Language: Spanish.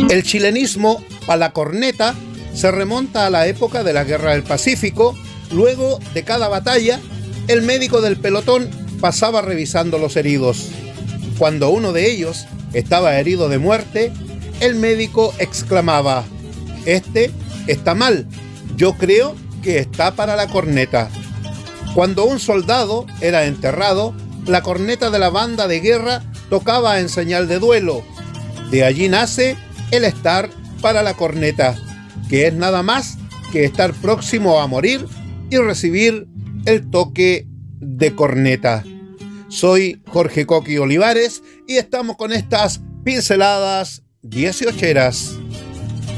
El chilenismo a la corneta se remonta a la época de la Guerra del Pacífico. Luego de cada batalla, el médico del pelotón pasaba revisando los heridos. Cuando uno de ellos estaba herido de muerte, el médico exclamaba: «Este está mal, yo creo que está para la corneta». Cuando un soldado era enterrado, la corneta de la banda de guerra tocaba en señal de duelo. De allí nace el estar para la corneta, que es nada más que estar próximo a morir y recibir el toque de corneta. Soy Jorge Coqui Olivares y estamos con estas pinceladas 18eras.